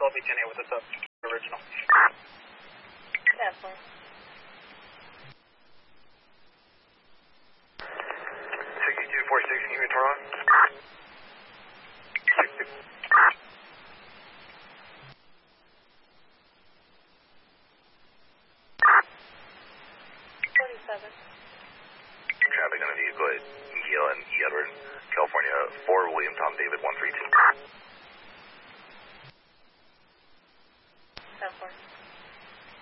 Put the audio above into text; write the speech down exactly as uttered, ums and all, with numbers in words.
L B ten A with us up. Original. Definitely. sixty-two forty-six, can you give me a turn on? forty-seven. Traffic on a vehicle at Yale and E. Edward, California, four William Tom David one three two.